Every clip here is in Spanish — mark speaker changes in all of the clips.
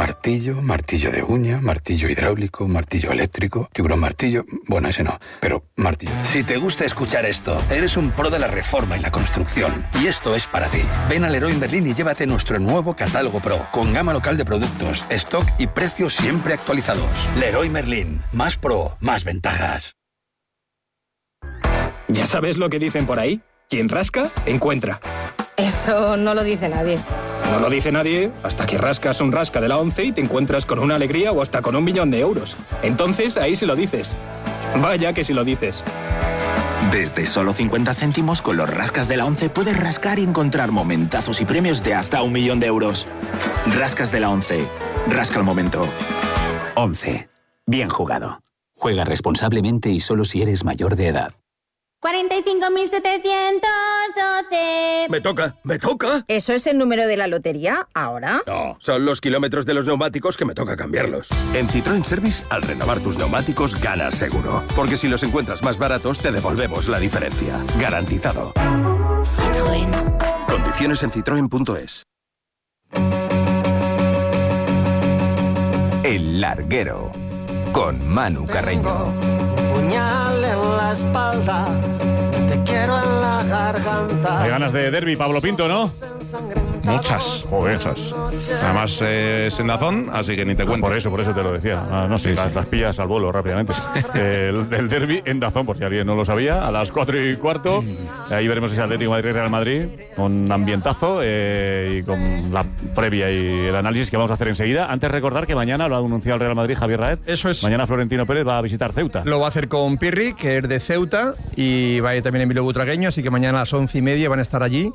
Speaker 1: Martillo, martillo de uña, martillo hidráulico, martillo eléctrico, tiburón martillo... Bueno, ese no, pero martillo.
Speaker 2: Si te gusta escuchar esto, eres un pro de la reforma y la construcción. Y esto es para ti. Ven a Leroy Merlin y llévate nuestro nuevo catálogo Pro, con gama local de productos, stock y precios siempre actualizados. Leroy Merlin. Más pro, más ventajas.
Speaker 3: ¿Ya sabes lo que dicen por ahí? Quien rasca, encuentra.
Speaker 4: Eso no lo dice nadie.
Speaker 3: No lo dice nadie hasta que rascas un rasca de la ONCE y te encuentras con una alegría o hasta con 1 millón de euros. Entonces, ahí sí lo dices. Vaya que sí lo dices.
Speaker 5: Desde solo 50 céntimos, con los rascas de la ONCE puedes rascar y encontrar momentazos y premios de hasta 1 millón de euros. Rascas de la ONCE. Rasca el momento.
Speaker 6: ONCE. Bien jugado. Juega responsablemente y solo si eres mayor de edad.
Speaker 7: 45.712.
Speaker 8: Me toca.
Speaker 7: ¿Eso es el número de la lotería ahora?
Speaker 8: No, son los kilómetros de los neumáticos que me toca cambiarlos. En Citroën Service, al renovar tus neumáticos, ganas seguro. Porque si los encuentras más baratos, te devolvemos la diferencia. Garantizado.
Speaker 7: Citroën.
Speaker 8: Condiciones en citroen.es.
Speaker 9: El Larguero, con Manu Carreño.
Speaker 10: Puñal en la espalda, te quiero en la garganta.
Speaker 11: Hay ganas de derbi, Pablo Pinto, ¿no?
Speaker 12: Muchas, muchas. Además es en Dazón, así que ni te cuento.
Speaker 11: Por eso te lo decía. No, sí, las pillas al vuelo rápidamente. el derbi en Dazón, por si alguien no lo sabía, a las 4:15. Ahí veremos ese Atlético de Madrid-Real Madrid, con ambientazo y con la previa y el análisis que vamos a hacer enseguida. Antes recordar que mañana lo ha anunciado el Real Madrid Javier Raed.
Speaker 13: Eso es.
Speaker 11: Mañana Florentino Pérez va a visitar Ceuta.
Speaker 13: Lo va a hacer con Pirri, que es de Ceuta, y va a ir también Emilio Butragueño, así que mañana a las 11:30 van a estar allí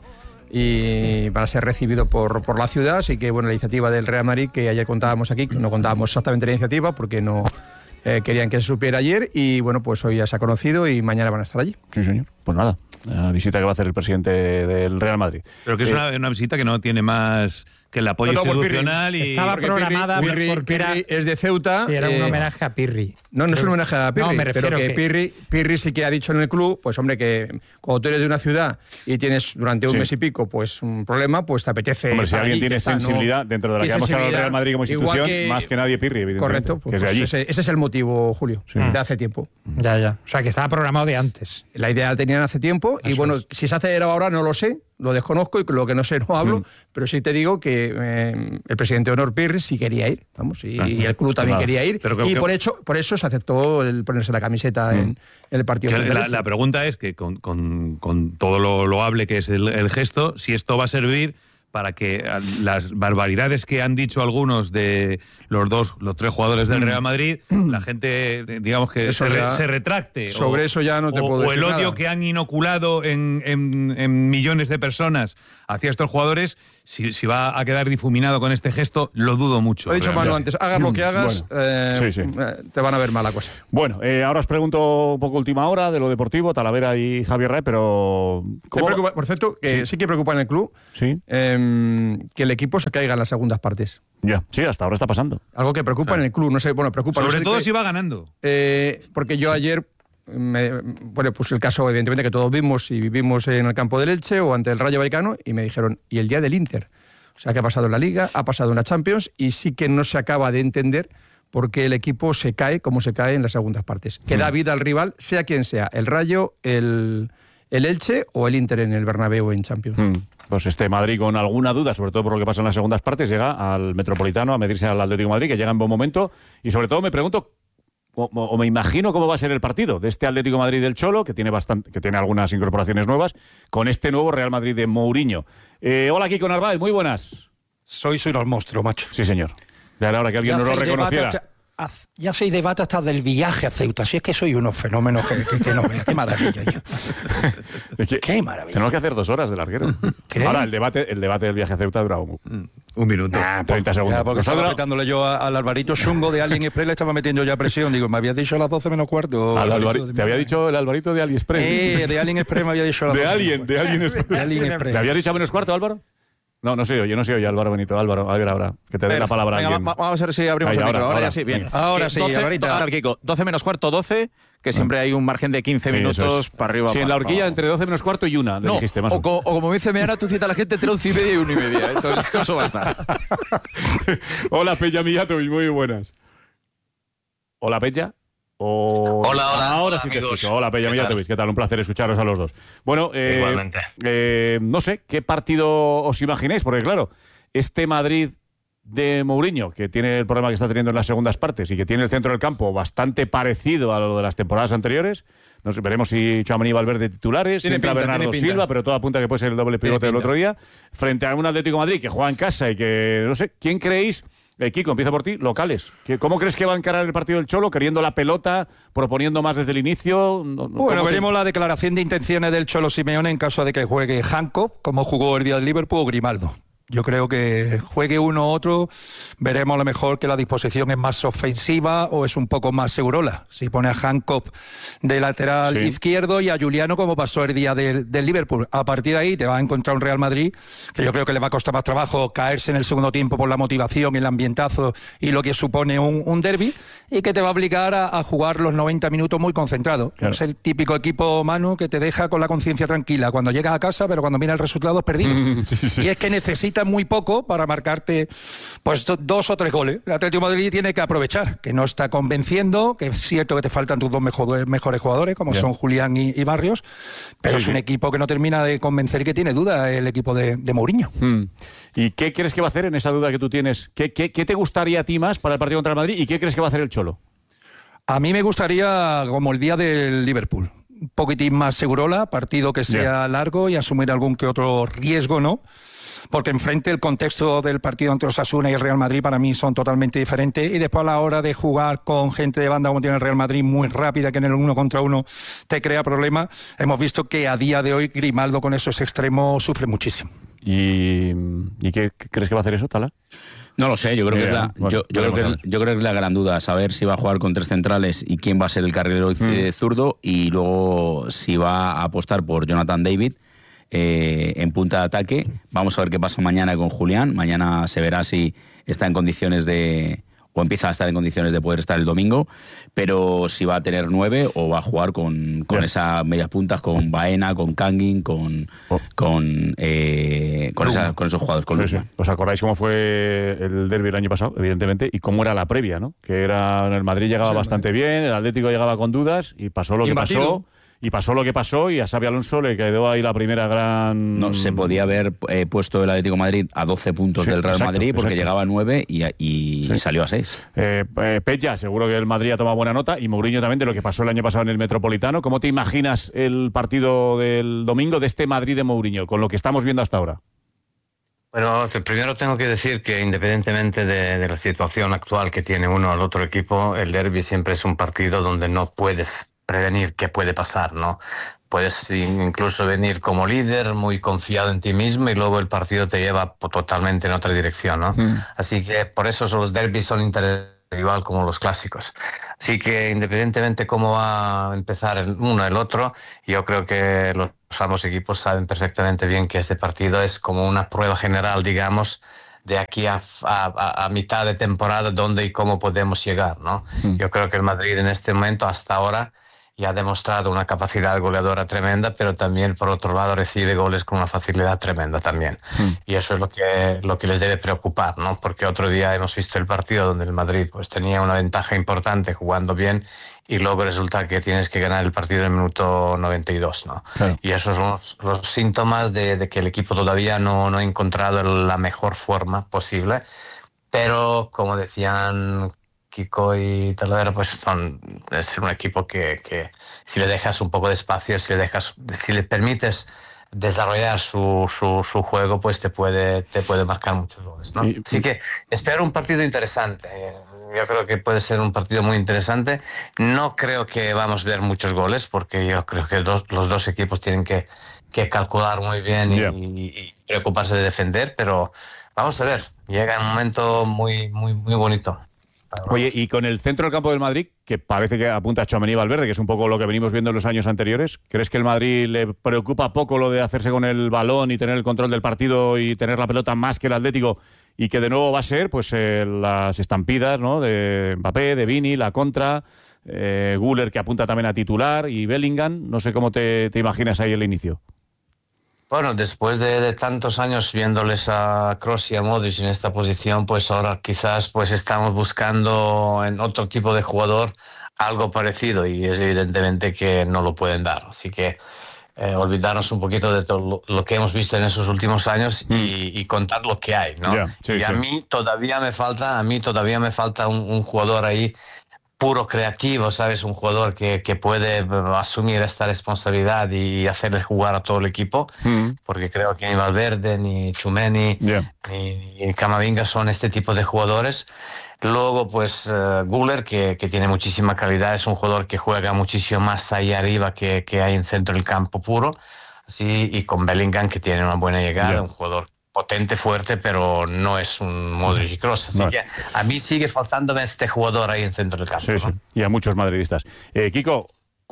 Speaker 13: y van a ser recibidos por la ciudad. Así que, bueno, la iniciativa del Real Madrid, que ayer contábamos aquí, no contábamos exactamente la iniciativa porque no querían que se supiera ayer, y bueno, pues hoy ya se ha conocido y mañana van a estar allí.
Speaker 11: Sí, señor. Pues nada, la visita que va a hacer el presidente del Real Madrid.
Speaker 14: Pero que es una visita que no tiene más que el apoyo institucional. Y
Speaker 13: estaba programada Pirri es de Ceuta.
Speaker 15: Sí, era un homenaje a Pirri.
Speaker 13: No es un homenaje a Pirri,
Speaker 15: no, me refiero
Speaker 13: pero que Pirri sí que ha dicho en el club, pues hombre, que cuando tú eres de una ciudad y tienes durante un mes y pico pues un problema, pues te apetece.
Speaker 11: Hombre, si alguien tiene sensibilidad dentro de la que ha mostrado el Real Madrid como institución, más que nadie Pirri, evidentemente.
Speaker 13: Correcto,
Speaker 11: pues, que es de allí.
Speaker 13: Ese es el motivo, Julio, de hace tiempo.
Speaker 15: Ya. O sea, que estaba programado de antes.
Speaker 13: La idea la tenían hace tiempo. Y bueno, si se ha acelerado ahora no lo sé, lo desconozco, y lo que no sé no hablo, pero sí te digo que el presidente Honor Pirri sí quería ir, vamos, y el club también quería ir, y por eso se aceptó el ponerse la camiseta en el partido.
Speaker 14: La pregunta es que con todo lo loable que es el gesto, si esto va a servir para que las barbaridades que han dicho algunos de los 3 jugadores del Real Madrid, la gente, digamos que se retracte.
Speaker 13: Sobre eso ya no te puedo decir
Speaker 14: o el odio
Speaker 13: nada.
Speaker 14: que han inoculado en millones de personas hacia estos jugadores, si va a quedar difuminado con este gesto, lo dudo mucho.
Speaker 13: Lo he dicho Manu antes, hagas lo que hagas, te van a ver mala cosa.
Speaker 11: Bueno, ahora os pregunto un poco última hora de lo deportivo, Talavera y Javier Raed, pero...
Speaker 13: Por cierto, que sí que preocupa en el club que el equipo se caiga en las segundas partes.
Speaker 11: Ya, sí, hasta ahora está pasando.
Speaker 13: Algo que preocupa en el club, no sé, preocupa.
Speaker 14: Sobre todo si va ganando.
Speaker 13: Porque yo ayer... puse el caso, evidentemente, que todos vimos y vivimos en el campo del Elche o ante el Rayo Vallecano, y me dijeron, ¿y el día del Inter? O sea, que ha pasado en la Liga, ha pasado en la Champions, y sí que no se acaba de entender por qué el equipo se cae como se cae en las segundas partes. Que da vida al rival, sea quien sea, el Rayo, el Elche o el Inter en el Bernabéu en Champions.
Speaker 11: Pues Madrid, con alguna duda, sobre todo por lo que pasa en las segundas partes, llega al Metropolitano a medirse al Atlético de Madrid, que llega en buen momento, y sobre todo me pregunto, o me imagino cómo va a ser el partido de este Atlético de Madrid del Cholo, que tiene algunas incorporaciones nuevas, con este nuevo Real Madrid de Mourinho. Hola, Kiko Narváez, muy buenas.
Speaker 16: Soy los monstruos, macho.
Speaker 11: Sí, señor. Ya era hora que alguien no lo reconociera.
Speaker 16: Ya se debate hasta del viaje a Ceuta. Si es que soy unos fenómenos que no veas. Qué maravilla. Qué maravilla.
Speaker 11: Tenemos que hacer 2 horas de larguero.
Speaker 16: ¿Qué?
Speaker 11: Ahora, el debate del viaje a Ceuta ha durado
Speaker 14: un minuto.
Speaker 16: 30 segundos.
Speaker 11: Ya,
Speaker 16: porque estaba apretándole yo al Alvarito Chungo de Alien Express, le estaba metiendo ya presión. Digo, me habías dicho a las 12 menos cuarto.
Speaker 11: ¿Te había dicho el Alvarito de AliExpress?
Speaker 16: De Alien Express me había dicho a las 12.
Speaker 11: De Alien Express.
Speaker 16: De Alien Express.
Speaker 11: ¿Le habías dicho a menos cuarto, Álvaro? No se oye, Álvaro Benito. Álvaro, a ver ahora, que te dé la palabra a alguien.
Speaker 17: Vamos a ver si abrimos el micro. Ahora ya sí, bien.
Speaker 16: Ahora sí,
Speaker 17: 12 menos cuarto, 12, que siempre hay un margen de 15 minutos para arriba.
Speaker 11: Sí, en la horquilla entre 12 menos cuarto y 1,
Speaker 17: no,
Speaker 11: dijiste más.
Speaker 17: O como dice Meana, tú citas a la gente entre 11 y media y 1 y media. Entonces, eso va a estar.
Speaker 11: Hola, Peña Millatovic, muy buenas. Hola, Peña.
Speaker 18: Hola.
Speaker 11: Ahora sí te escucho. Hola, Peña Millatovic, ¿qué tal? Un placer escucharos a los dos. Bueno,
Speaker 18: igualmente.
Speaker 11: No sé, ¿qué partido os imagináis? Porque claro, este Madrid de Mourinho, que tiene el problema que está teniendo en las segundas partes y que tiene el centro del campo bastante parecido a lo de las temporadas anteriores. No sé, veremos si Tchouaméni y Valverde titulares, si entra Bernardo Silva, pero todo apunta que puede ser el doble pivote del otro día, frente a un Atlético de Madrid que juega en casa y que, no sé, ¿quién creéis? Kiko, empieza por ti, locales. ¿Cómo crees que va a encarar el partido del Cholo? ¿Queriendo la pelota? ¿Proponiendo más desde el inicio?
Speaker 16: Bueno, veremos la declaración de intenciones del Cholo Simeone en caso de que juegue Hancock, como jugó el día del Liverpool, o Grimaldo. Yo creo que juegue uno u otro, veremos a lo mejor que la disposición es más ofensiva o es un poco más segurola. Si pone a Hancock de lateral izquierdo y a Juliano como pasó el día del Liverpool. A partir de ahí te va a encontrar un Real Madrid que yo creo que le va a costar más trabajo caerse en el segundo tiempo por la motivación, el ambientazo y lo que supone un derbi, y que te va a obligar a jugar los 90 minutos muy concentrado. Claro. Es el típico equipo, Manu, que te deja con la conciencia tranquila cuando llegas a casa, pero cuando mira el resultado es perdido. Y es que necesita muy poco para marcarte pues 2 o 3 goles. El Atlético de Madrid tiene que aprovechar, que no está convenciendo, que es cierto que te faltan tus dos mejores jugadores, como son Julián y Barrios, pero es un equipo que no termina de convencer y que tiene duda el equipo de Mourinho.
Speaker 11: ¿Y qué crees que va a hacer en esa duda que tú tienes? ¿Qué te gustaría a ti más para el partido contra el Madrid y qué crees que va a hacer el Cholo?
Speaker 16: A mí me gustaría, como el día del Liverpool, un poquitín más segurola, partido que sea largo y asumir algún que otro riesgo, ¿no? Porque enfrente el contexto del partido entre Osasuna y el Real Madrid para mí son totalmente diferentes, y después a la hora de jugar con gente de banda como tiene el Real Madrid, muy rápida, que en el 1 contra 1 te crea problemas, hemos visto que a día de hoy Grimaldo con esos extremos sufre muchísimo.
Speaker 11: ¿Y qué crees que va a hacer eso, Tala?
Speaker 19: No lo sé, yo creo que es la gran duda, saber si va a jugar con 3 centrales y quién va a ser el carrilero zurdo, y luego si va a apostar por Jonathan David en punta de ataque. Vamos a ver qué pasa mañana con Julián. Mañana se verá si está en condiciones o empieza a estar en condiciones de poder estar el domingo, pero si va a tener 9 o va a jugar con esas medias puntas, con Baena, con Kangin, con esos jugadores. Con
Speaker 11: ¿Os acordáis cómo fue el derbi el año pasado, evidentemente, y cómo era la previa, ¿no? Que era, el Madrid llegaba bastante bien, el Atlético llegaba con dudas y pasó lo que pasó. Y pasó lo que pasó y a Xabi Alonso le quedó ahí la primera gran...
Speaker 19: No, se podía haber puesto el Atlético de Madrid a 12 puntos del Real Madrid porque llegaba a 9 y salió a 6.
Speaker 11: Peña, seguro que el Madrid ha tomado buena nota, y Mourinho también, de lo que pasó el año pasado en el Metropolitano. ¿Cómo te imaginas el partido del domingo de este Madrid de Mourinho, con lo que estamos viendo hasta ahora?
Speaker 18: Bueno, primero tengo que decir que independientemente de la situación actual que tiene uno al otro equipo, el derbi siempre es un partido donde no puedes prevenir qué puede pasar, ¿no? Puedes incluso venir como líder, muy confiado en ti mismo, y luego el partido te lleva totalmente en otra dirección, ¿no? Así que por eso los derbis son interesantes, igual como los clásicos. Así que independientemente cómo va a empezar el uno el otro, yo creo que los ambos equipos saben perfectamente bien que este partido es como una prueba general, digamos, de aquí a mitad de temporada, dónde y cómo podemos llegar, ¿no? Yo creo que el Madrid en este momento, hasta ahora, y ha demostrado una capacidad goleadora tremenda, pero también, por otro lado, recibe goles con una facilidad tremenda también. Y eso es lo que les debe preocupar, ¿no? Porque otro día hemos visto el partido donde el Madrid pues tenía una ventaja importante jugando bien, y luego resulta que tienes que ganar el partido en el minuto 92, ¿no? Claro. Y esos son los síntomas de que el equipo todavía no ha encontrado la mejor forma posible. Pero, como decían Kiko y Talavera, pues es un equipo que si le dejas un poco de espacio, si le permites desarrollar su juego, pues te puede marcar muchos goles, ¿no? Así que espero un partido interesante. Yo creo que puede ser un partido muy interesante. No creo que vamos a ver muchos goles, porque yo creo que los dos equipos tienen que calcular muy bien y preocuparse de defender, pero vamos a ver, llega un momento muy, muy, muy bonito.
Speaker 11: Oye, y con el centro del campo del Madrid, que parece que apunta a Tchouaméni y Valverde, que es un poco lo que venimos viendo en los años anteriores, ¿crees que el Madrid le preocupa poco lo de hacerse con el balón y tener el control del partido y tener la pelota más que el Atlético, y que de nuevo va a ser pues las estampidas, ¿no?, de Mbappé, de Vini, la contra, Güler, que apunta también a titular, y Bellingham? No sé cómo te imaginas ahí el inicio.
Speaker 18: Bueno, después de tantos años viéndoles a Kroos y a Modric en esta posición, pues ahora quizás pues estamos buscando en otro tipo de jugador algo parecido, y es evidentemente que no lo pueden dar. Así que olvidarnos un poquito de todo lo que hemos visto en esos últimos años y contar lo que hay, ¿no? A mí todavía me falta un jugador ahí puro creativo, ¿sabes? Un jugador que puede asumir esta responsabilidad y hacerle jugar a todo el equipo, porque creo que ni Valverde, ni Tchouaméni, ni Camavinga son este tipo de jugadores. Luego, pues, Güler, que tiene muchísima calidad, es un jugador que juega muchísimo más ahí arriba que hay en centro del campo puro. Así, y con Bellingham, que tiene una buena llegada, un jugador potente, fuerte, pero no es un Modric y Kroos. Así que a mí sigue faltándome este jugador ahí en centro del campo.
Speaker 11: Sí, ¿no? Y a muchos madridistas. Kiko,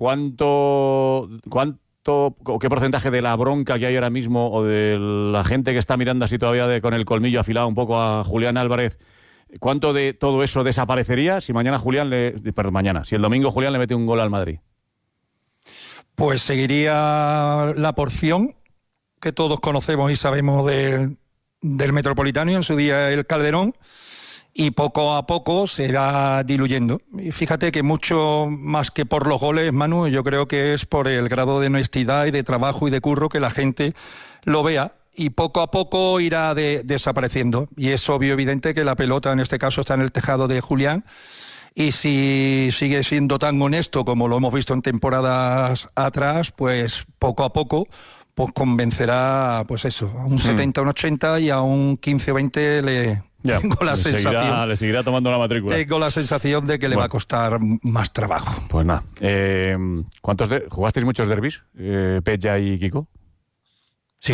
Speaker 11: ¿qué porcentaje de la bronca que hay ahora mismo, o de la gente que está mirando así todavía con el colmillo afilado un poco a Julián Álvarez, cuánto de todo eso desaparecería si si el domingo Julián le mete un gol al Madrid?
Speaker 16: Pues seguiría la porción que todos conocemos y sabemos del Metropolitano y en su día el Calderón, y poco a poco se irá diluyendo. Y fíjate que mucho más que por los goles, Manu, yo creo que es por el grado de honestidad y de trabajo y de curro que la gente lo vea, y poco a poco irá desapareciendo. Y es obvio, evidente, que la pelota en este caso está en el tejado de Julián, y si sigue siendo tan honesto como lo hemos visto en temporadas atrás, pues poco a poco pues convencerá, pues eso, a un 70, un 80 y a un 15 o 20 tengo la sensación.
Speaker 11: Le seguirá tomando la matrícula.
Speaker 16: Tengo la sensación de que le va a costar más trabajo.
Speaker 11: Pues nada. ¿Jugasteis muchos derbis, Peja y Kiko?
Speaker 16: Sí,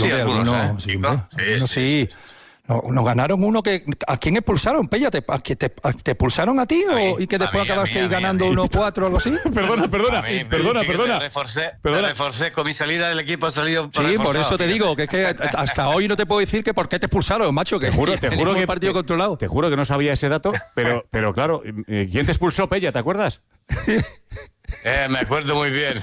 Speaker 16: sí. Nos ganaron uno que... ¿A quién expulsaron, Pella? ¿Te expulsaron a ti y que después acabaste ganando 1-4 o algo así?
Speaker 11: Perdona.
Speaker 18: Te reforcé con mi salida del equipo, ha salido
Speaker 16: por reforzado. Por eso te digo, que es que hasta hoy no te puedo decir que por qué te expulsaron, macho. Que
Speaker 11: te juro que
Speaker 16: el partido controlado.
Speaker 11: Te juro que no sabía ese dato, pero claro, ¿quién te expulsó, Pella? ¿Te acuerdas?
Speaker 18: Me acuerdo muy bien.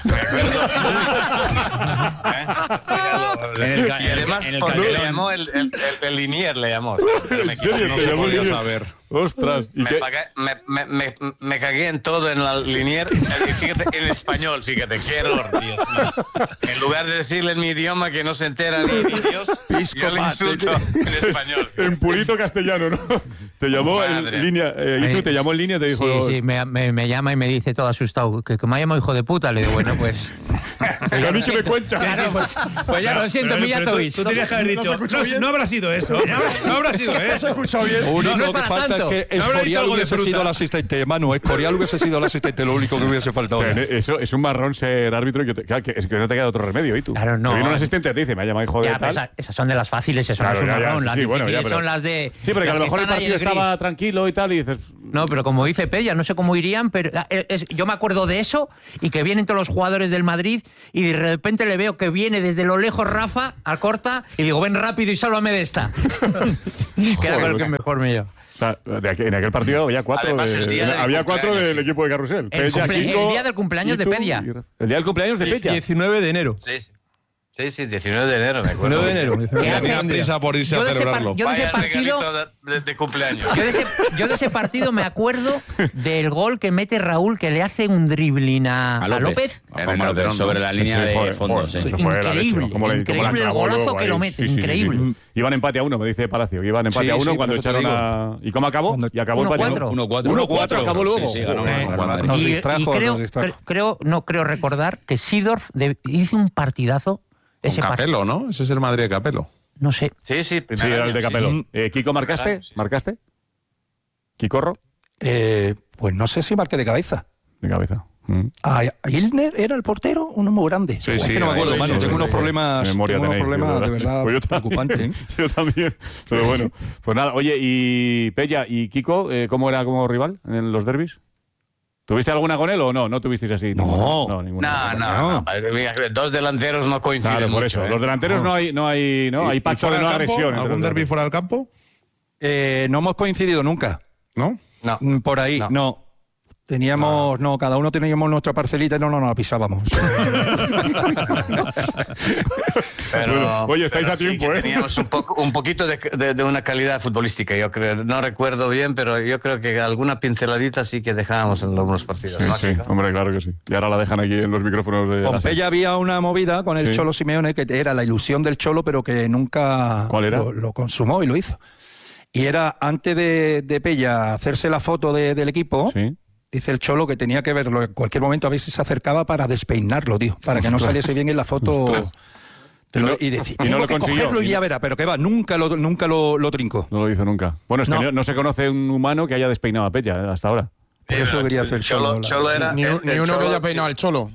Speaker 18: Y además porque le llamó el Linier, le llamó.
Speaker 11: ¿En serio?
Speaker 18: No
Speaker 11: te llamó
Speaker 18: podía
Speaker 11: Linier.
Speaker 18: saber.
Speaker 11: Ostras.
Speaker 18: Me cagué en todo en la Linier. Fíjate, en español, fíjate, qué error, tío. En lugar de decirle en mi idioma que no se entera ni Dios, yo le insulto en español.
Speaker 11: En purito castellano, ¿no? Te llamó en línea. ¿Y tú te llamó en línea? Te dijo.
Speaker 15: Sí, me llama y me dice todo asustado que me ha llamado hijo de puta. Le digo, bueno, pues.
Speaker 11: A mí que me cuentas.
Speaker 15: Claro, pues ya lo siento, Millatovich.
Speaker 20: Tú tenías que haber dicho, no habrá sido eso. No habrá sido eso.
Speaker 11: Se ha escuchado bien.
Speaker 16: Lo que falta es que Escorial hubiese sido el asistente. Manu, Escorial hubiese sido el asistente, lo único que hubiese faltado.
Speaker 11: Eso es un marrón ser árbitro y que no te queda otro remedio. ¿Y tú?
Speaker 15: Claro, no.
Speaker 11: Te viene un asistente y te dice, me ha llamado hijo de tal.
Speaker 15: Esas son de las fáciles, eso no es un marrón. Las difíciles son las de.
Speaker 11: Sí, pero que a lo mejor el partido estaba tranquilo y tal, y dices.
Speaker 15: No, pero como dice Pella, no sé cómo irían, pero yo me acuerdo de eso, y que vienen todos los jugadores del Madrid y de repente le veo que viene desde lo lejos Rafa al corta y digo, ven rápido y sálvame de esta. Que era lo que mejor me lleva.
Speaker 11: O sea, en aquel partido había cuatro, del equipo de Carrusel.
Speaker 15: El día del cumpleaños de Pedia.
Speaker 11: El día del cumpleaños de Pedia.
Speaker 13: 19 de enero.
Speaker 18: Sí, 19 de enero, me acuerdo.
Speaker 13: 19 de enero.
Speaker 12: Tenía prisa por irse a celebrarlo.
Speaker 18: Yo de ese partido de cumpleaños.
Speaker 15: Yo de ese partido me acuerdo del gol que mete Raúl, que le hace un dribbling a López.
Speaker 19: Sobre la línea de fondo.
Speaker 15: Increíble el golazo que lo mete, increíble.
Speaker 11: Iban empate a 1, me dice Palacio. Iban empate a 1 cuando echaron a... ¿Y cómo acabó? Y acabó empate a 1. 1-4 acabó luego.
Speaker 19: Sí, ganó.
Speaker 16: Nos distrajo.
Speaker 15: No creo recordar que Seedorf hizo un partidazo.
Speaker 12: Con Capello, ¿no? Ese es el Madrid de Capello.
Speaker 15: No sé.
Speaker 18: Sí,
Speaker 11: era el de Capello. ¿Kiko marcaste? ¿Marcaste? ¿Quicorro?
Speaker 16: Pues no sé si marqué de cabeza.
Speaker 11: De cabeza.
Speaker 16: ¿A Ilner era el portero? Uno muy grande.
Speaker 12: Sí,
Speaker 16: es que no me acuerdo, mano. Tengo unos problemas, de verdad
Speaker 11: pues
Speaker 16: preocupantes.
Speaker 11: Yo también. Pero bueno, pues nada. Oye, y Pella y Kiko, ¿cómo era como rival en los derbis? ¿Tuviste alguna con él o no? ¿No tuvisteis así?
Speaker 18: No,
Speaker 11: ninguna.
Speaker 18: No. Dos delanteros no coinciden.
Speaker 11: Claro, por eso.
Speaker 18: Mucho,
Speaker 11: Los delanteros no hay pacto de no agresión.
Speaker 12: ¿Algún derbi fuera del campo?
Speaker 16: No hemos coincidido nunca.
Speaker 12: ¿No?
Speaker 18: No.
Speaker 16: Por ahí, no. Teníamos, cada uno teníamos nuestra parcelita y no la pisábamos.
Speaker 18: Pero,
Speaker 11: oye, estáis a tiempo, ¿eh?
Speaker 18: Teníamos un poquito de una calidad futbolística, yo creo. No recuerdo bien, pero yo creo que alguna pinceladita sí que dejábamos en algunos partidos.
Speaker 11: Sí, hombre, claro que sí. Y ahora la dejan aquí en los micrófonos de...
Speaker 16: Con Pella había una movida con el Cholo Simeone que era la ilusión del Cholo, pero que nunca lo consumó y lo hizo. Y era antes de Pella hacerse la foto del equipo...
Speaker 11: Sí.
Speaker 16: Dice el Cholo que tenía que verlo en cualquier momento, a ver si se acercaba para despeinarlo, tío, para que no saliese bien en la foto. Y decía,
Speaker 11: y no lo consiguió.
Speaker 16: Cogerlo y ya verá, pero que va, nunca lo trincó.
Speaker 11: No lo hizo nunca. Bueno, es que no se conoce un humano que haya despeinado a Pella hasta ahora.
Speaker 16: Por eso quería hacer Cholo.
Speaker 18: Ni
Speaker 12: uno que haya peinado al Cholo.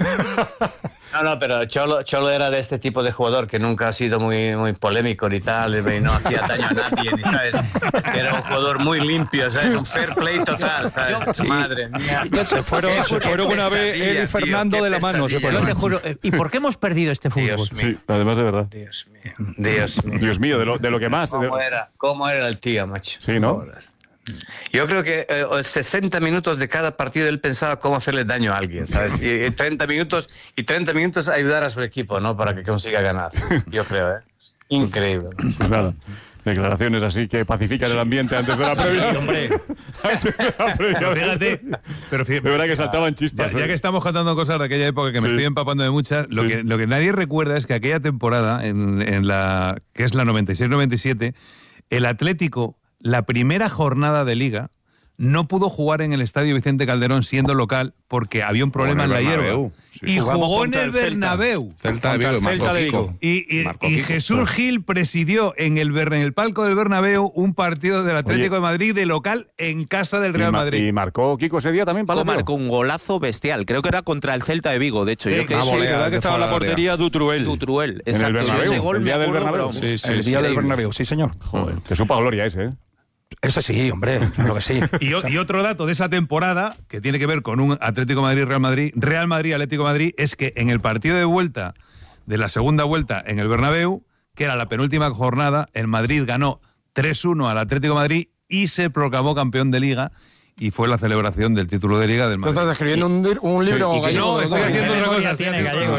Speaker 18: No, pero Cholo era de este tipo de jugador que nunca ha sido muy polémico ni tal, y no hacía daño a nadie, ni, ¿sabes? Es que era un jugador muy limpio, ¿sabes? Un fair play total, ¿sabes? Madre mía.
Speaker 16: Se fueron una vez él y Fernando de la mano.
Speaker 15: Yo te juro, ¿y por qué hemos perdido este fútbol?
Speaker 18: Dios mío.
Speaker 11: Sí, además de verdad.
Speaker 18: Dios mío,
Speaker 11: de lo que más.
Speaker 18: ¿Cómo era el tío, macho?
Speaker 11: Sí, ¿no?
Speaker 18: Yo creo que 60 minutos de cada partido él pensaba cómo hacerle daño a alguien, ¿sabes? Y 30 minutos ayudar a su equipo, ¿no? Para que consiga ganar. Yo creo, ¿eh? Increíble.
Speaker 11: Pues nada. Declaraciones así que pacifican el ambiente antes de la previa.
Speaker 14: Sí, hombre.
Speaker 11: Antes de la previa. Pero fíjate. De verdad que saltaban chispas.
Speaker 14: Ya que estamos contando cosas de aquella época que me estoy empapando de muchas, lo que nadie recuerda es que aquella temporada, en la que es la 96-97, el Atlético, la primera jornada de Liga, no pudo jugar en el Estadio Vicente Calderón siendo local porque había un problema en la hierba. Y jugó en el Bernabéu.
Speaker 12: Celta de Vigo.
Speaker 14: Y Jesús Gil presidió en el palco del Bernabéu un partido del Atlético de Madrid de local en casa del Real Madrid.
Speaker 11: Y marcó Kiko ese día también, Palacio.
Speaker 17: Marcó un golazo bestial. Creo que era contra el Celta de Vigo, de hecho.
Speaker 16: Sí, verdad que estaba en la portería Dutruel.
Speaker 17: Exacto.
Speaker 11: En el Bernabéu,
Speaker 17: ese gol
Speaker 11: el día del Bernabéu.
Speaker 16: El día del Bernabéu, sí, señor.
Speaker 11: Joder, te supa gloria ese, ¿eh?
Speaker 16: Eso sí, hombre, claro que sí.
Speaker 14: Y otro dato de esa temporada, que tiene que ver con un Atlético Madrid-Real Madrid, Real Madrid-Atlético Madrid, es que en el partido de vuelta, de la segunda vuelta en el Bernabéu, que era la penúltima jornada, el Madrid ganó 3-1 al Atlético Madrid y se proclamó campeón de Liga. Y fue la celebración del título de Liga del Madrid.
Speaker 12: ¿Tú estás escribiendo un libro gallego?
Speaker 14: No, estoy haciendo otra cosa.
Speaker 15: Tiene gallego,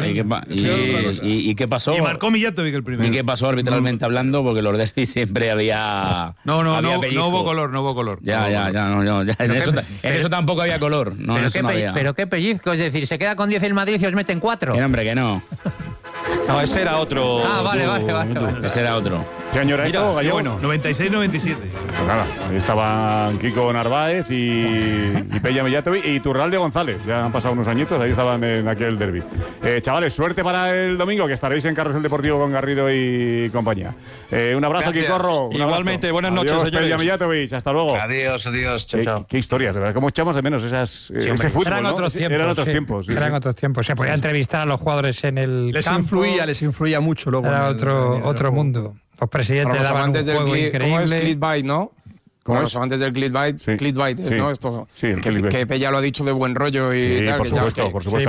Speaker 19: ¿Y qué pasó?
Speaker 14: Y marcó Mijatovic el primero.
Speaker 19: ¿Y qué pasó arbitralmente hablando? Porque los derbis siempre había...
Speaker 14: No hubo color.
Speaker 19: Ya. En eso tampoco había color.
Speaker 15: Pero qué pellizco, es decir, se queda con 10 el Madrid y os meten 4.
Speaker 19: Que hombre, que no.
Speaker 16: No, ese era otro.
Speaker 15: Vale.
Speaker 19: Ese era otro.
Speaker 11: ¿Qué año era esto, Gallego?
Speaker 16: Bueno.
Speaker 14: 96-97.
Speaker 11: Pues nada, ahí estaban Kiko Narváez y Pella Mijatovic y Turralde González. Ya han pasado unos añitos, ahí estaban en aquel derbi. Chavales, suerte para el domingo, que estaréis en Carrusel Deportivo con Garrido y compañía. Un abrazo, Kikorro.
Speaker 16: Igualmente, buenas noches, señores.
Speaker 11: Pella Mijatovic, hasta luego.
Speaker 18: Adiós. Chao.
Speaker 11: Qué historias, de verdad. ¿Cómo echamos de menos ese fútbol?
Speaker 3: Eran otros tiempos. Eran otros tiempos. Se podía entrevistar a los jugadores en el campo.
Speaker 13: Les influía mucho luego.
Speaker 3: Era otro mundo. Los presidentes daban un juego increíble.
Speaker 12: ¿Cómo es clickbait, no?
Speaker 11: Como
Speaker 12: los amantes del clickbait, ¿no? Esto,
Speaker 11: el clickbait.
Speaker 12: Que Pella lo ha dicho de buen rollo y tal.
Speaker 11: Por supuesto.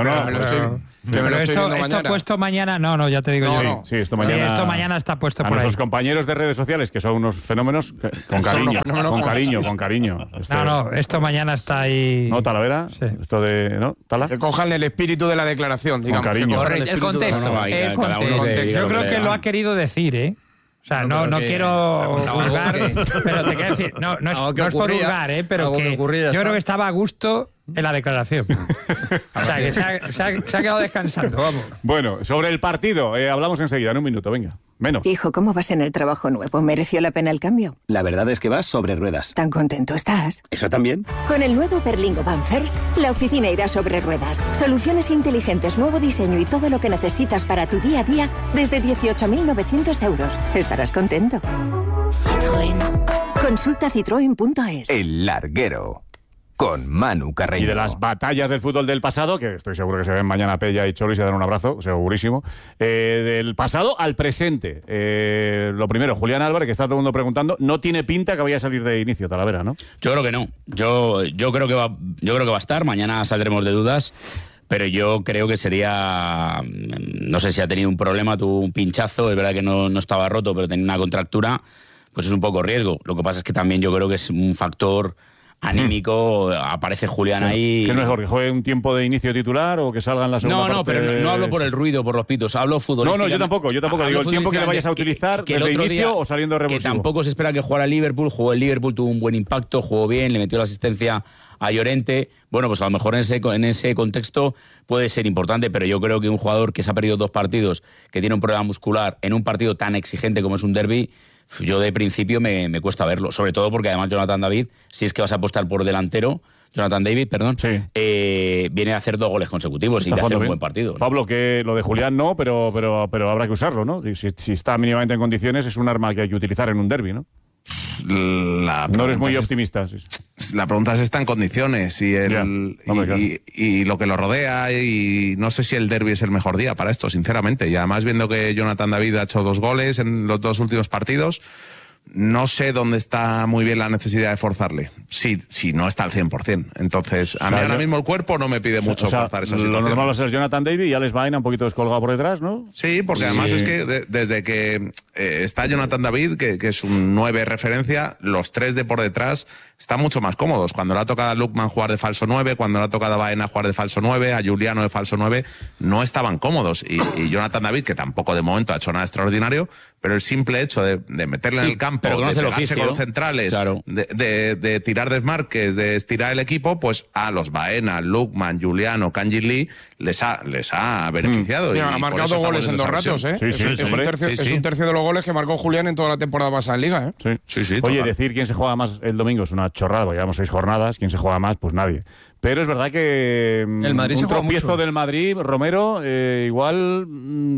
Speaker 3: Esto puesto mañana, no, ya te digo yo.
Speaker 11: Sí, esto mañana
Speaker 3: está puesto
Speaker 11: por ahí. A nuestros compañeros de redes sociales, que son unos fenómenos, con cariño.
Speaker 3: Esto mañana está ahí.
Speaker 11: ¿No, Talavera? Sí. Esto de, ¿no? ¿Tala?
Speaker 12: Que cojan el espíritu de la declaración, digamos.
Speaker 11: Con cariño.
Speaker 15: El contexto.
Speaker 3: Yo creo que lo ha querido decir, ¿eh? O sea, no quiero juzgar, pero te quiero decir, no es por juzgar, pero que yo creo que estaba a gusto en la declaración. O sea, que se ha quedado descansando, vamos.
Speaker 11: Bueno, sobre el partido, hablamos enseguida, en un minuto, venga. Menos.
Speaker 21: Hijo, ¿cómo vas en el trabajo nuevo? ¿Mereció la pena el cambio?
Speaker 22: La verdad es que vas sobre ruedas.
Speaker 21: ¿Tan contento estás?
Speaker 22: ¿Eso también?
Speaker 21: Con el nuevo Berlingo Van First, la oficina irá sobre ruedas. Soluciones inteligentes, nuevo diseño y todo lo que necesitas para tu día a día desde 18.900 euros. Estarás contento.
Speaker 7: Citroën.
Speaker 21: Consulta citroen.es.
Speaker 9: El Larguero. con Manu Carreño.
Speaker 11: Y de las batallas del fútbol del pasado, que estoy seguro que se ven mañana Pella y Cholo y se dan un abrazo, segurísimo. Del pasado al presente. Lo primero, Julián Álvarez, que está todo el mundo preguntando, no tiene pinta que vaya a salir de inicio Talavera, ¿no?
Speaker 19: Yo creo que no. Yo creo que va a estar. Mañana saldremos de dudas. Pero yo creo que sería, no sé si ha tenido un problema, tuvo un pinchazo, es verdad que no estaba roto, pero tenía una contractura, pues es un poco riesgo. Lo que pasa es que también yo creo que es un factor anímico, aparece Julián ahí.
Speaker 11: ¿Qué es mejor, que juegue un tiempo de inicio titular o que salga en la segunda parte?
Speaker 19: No, pero no hablo por el ruido, por los pitos, hablo futbolísticamente.
Speaker 11: No, yo tampoco. Digo, el tiempo que le vayas a utilizar desde inicio o saliendo de revulsivo.
Speaker 19: Que tampoco se espera que jugara el Liverpool, jugó el Liverpool, tuvo un buen impacto, jugó bien, le metió la asistencia a Llorente. Bueno, pues a lo mejor en ese contexto puede ser importante, pero yo creo que un jugador que se ha perdido 2 partidos, que tiene un problema muscular, en un partido tan exigente como es un derbi, yo de principio me cuesta verlo, sobre todo porque además Jonathan David, si es que vas a apostar por delantero, Jonathan David, viene a hacer 2 goles consecutivos y de hacer un buen partido, ¿no?
Speaker 11: Pablo, que lo de Julián no, pero habrá que usarlo, ¿no? Si está mínimamente en condiciones, es un arma que hay que utilizar en un derbi, ¿no? No eres muy optimista.
Speaker 12: La pregunta es, ¿está en condiciones? Y lo que lo rodea, y no sé si el derbi es el mejor día para esto, sinceramente. Y además, viendo que Jonathan David ha hecho 2 goles en los 2 últimos partidos, no sé dónde está muy bien la necesidad de forzarle, si no está al 100%. Entonces, a mí ahora mismo el cuerpo no me pide mucho forzar esa situación.
Speaker 11: Lo normal va a ser Jonathan David y Alex Baena un poquito descolgado por detrás, ¿no?
Speaker 12: Sí, porque además es que desde que está Jonathan David, que es un 9 referencia, los 3 de por detrás están mucho más cómodos. Cuando le ha tocado a Lookman jugar de falso 9, cuando le ha tocado a Baena jugar de falso 9, a Juliano de falso 9, no estaban cómodos. Y Jonathan David, que tampoco de momento ha hecho nada extraordinario, pero el simple hecho de meterle en el campo, de pegarse con los centrales, claro, de tirar desmarques, de estirar el equipo, pues a los Baena, Lookman, Juliano, Kanji Lee les ha beneficiado.
Speaker 13: Mira, ha marcado 2 goles en 2 ratos, ¿eh?
Speaker 11: Sí,
Speaker 13: es un tercio de los goles que marcó Julián en toda la temporada pasada en Liga, ¿eh?
Speaker 11: Sí. Oye, decir quién se juega más el domingo es una chorrada, porque llevamos 6 jornadas, quién se juega más, pues nadie. Pero es verdad que
Speaker 13: el Madrid
Speaker 11: un tropiezo del Madrid, Romero, igual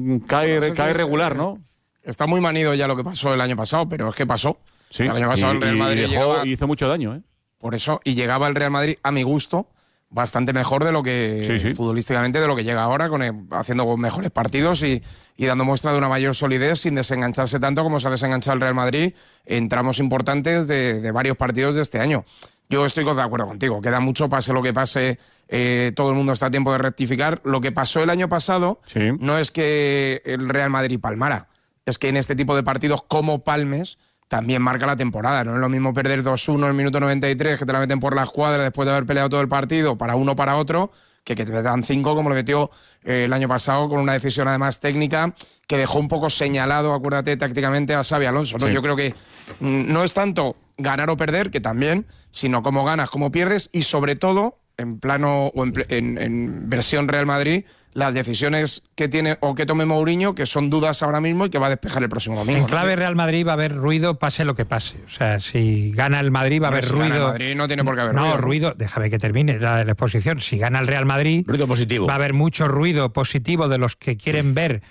Speaker 11: cae regular, ¿no?
Speaker 13: Está muy manido ya lo que pasó el año pasado, pero es que pasó.
Speaker 11: Sí,
Speaker 13: el año pasado el Real Madrid
Speaker 11: hizo mucho daño, ¿eh?
Speaker 13: Por eso, y llegaba el Real Madrid, a mi gusto, bastante mejor de lo que futbolísticamente, de lo que llega ahora, haciendo mejores partidos y dando muestra de una mayor solidez sin desengancharse tanto como se ha desenganchado el Real Madrid en tramos importantes de varios partidos de este año. Yo estoy de acuerdo contigo, queda mucho, pase lo que pase, todo el mundo está a tiempo de rectificar. Lo que pasó el año pasado no es que el Real Madrid palmara, es que en este tipo de partidos como palmes también marca la temporada. No es lo mismo perder 2-1 en el minuto 93, que te la meten por la escuadra después de haber peleado todo el partido para uno para otro, que te dan 5 como lo metió el año pasado, con una decisión además técnica que dejó un poco señalado, acuérdate, tácticamente a Xabi Alonso, ¿no? Yo creo que no es tanto ganar o perder, que también, sino cómo ganas, cómo pierdes, y sobre todo, en plano o en versión Real Madrid, las decisiones que tiene o que tome Mourinho, que son dudas ahora mismo y que va a despejar el próximo domingo.
Speaker 3: En clave Real Madrid va a haber ruido, pase lo que pase. O sea, si gana el Madrid va a haber ruido. Gana el
Speaker 13: Madrid no tiene por qué haber ruido.
Speaker 3: No, ruido, déjame que termine la exposición. Si gana el Real Madrid,
Speaker 19: ruido positivo.
Speaker 3: Va a haber mucho ruido positivo de los que quieren ver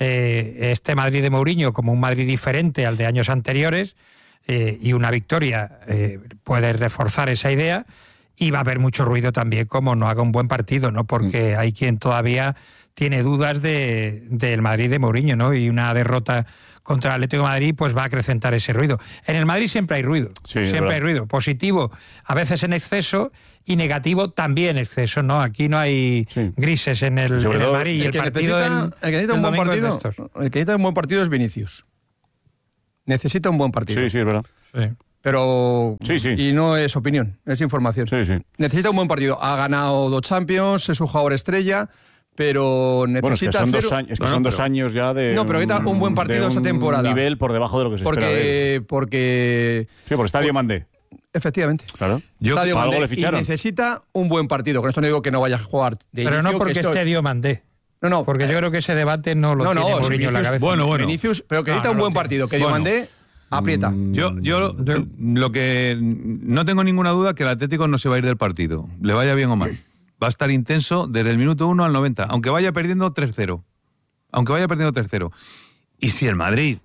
Speaker 3: este Madrid de Mourinho como un Madrid diferente al de años anteriores, y una victoria puede reforzar esa idea. Y va a haber mucho ruido también como no haga un buen partido, ¿no? Porque hay quien todavía tiene dudas del Madrid de Mourinho, ¿no? Y una derrota contra el Atlético de Madrid pues va a acrecentar ese ruido. En el Madrid siempre hay ruido, siempre hay ruido. Positivo, a veces en exceso, y negativo también en exceso, ¿no? Aquí no hay grises en el Madrid. Y el partido
Speaker 13: el que necesita un buen partido es Vinicius. Necesita un buen partido.
Speaker 11: Sí, es verdad.
Speaker 13: Sí. Pero y no es opinión, es información. Necesita un buen partido. Ha ganado 2 Champions, es un jugador estrella, pero necesita
Speaker 11: son 2 años ya de...
Speaker 13: No, pero necesita un buen partido esta temporada.
Speaker 11: Un nivel por debajo de lo que se espera de él.
Speaker 13: Porque
Speaker 11: Estadio Mandé.
Speaker 13: Efectivamente.
Speaker 11: Claro.
Speaker 13: Estadio
Speaker 11: Mandé,
Speaker 13: algo
Speaker 11: le ficharon.
Speaker 13: Y necesita un buen partido. Con esto no digo que no vaya a jugar de
Speaker 3: pero
Speaker 13: inicio,
Speaker 3: no porque Estadio Mandé.
Speaker 13: No,
Speaker 3: porque yo creo que ese debate no lo tiene Mourinho en la cabeza.
Speaker 13: Bueno. Vinicius, pero que necesita un buen partido. Que Mandé aprieta.
Speaker 14: Yo lo que no tengo ninguna duda que el Atlético no se va a ir del partido, le vaya bien o mal. Va a estar intenso desde el minuto 1 al 90, aunque vaya perdiendo 3-0. Y si el Madrid